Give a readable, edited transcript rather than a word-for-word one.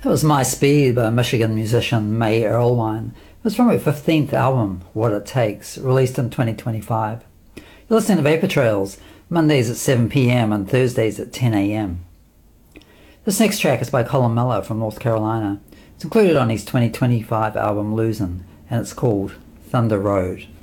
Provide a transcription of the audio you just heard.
That was My Speed by Michigan musician May Erlewine. It was from her 15th album, What It Takes, released in 2025. You're listening to Vapor Trails, Mondays at 7 p.m. and Thursdays at 10 a.m. This next track is by Colin Miller from North Carolina. It's included on his 2025 album Losing, and it's called Thunder Road.